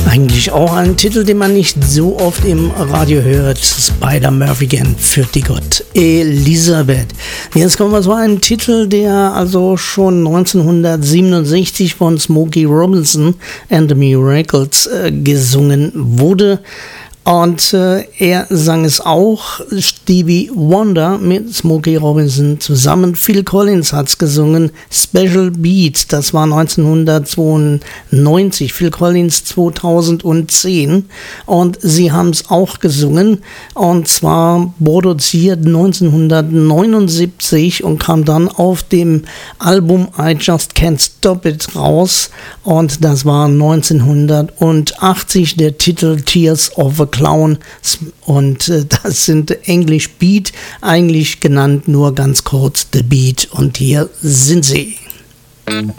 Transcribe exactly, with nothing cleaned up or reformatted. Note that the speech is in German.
Eigentlich auch ein Titel, den man nicht so oft im Radio hört. Spider-Murphy-Gan für die Gott Elisabeth. Jetzt kommen wir zu einem Titel, der also schon neunzehnhundertsiebenundsechzig von Smokey Robinson and the Miracles äh, gesungen wurde. Und äh, er sang es auch, Stevie Wonder mit Smokey Robinson zusammen. Phil Collins hat es gesungen, Special Beat, das war neunzehnhundertzweiundneunzig, Phil Collins zweitausendzehn. Und sie haben es auch gesungen, und zwar produziert neunzehnhundertneunundsiebzig und kam dann auf dem Album I Just Can't Stop It raus. Und das war neunzehnhundertachtzig der Titel Tears of a Clown, und äh, das sind English Beat, eigentlich genannt nur ganz kurz The Beat, und hier sind sie. Mm-hmm.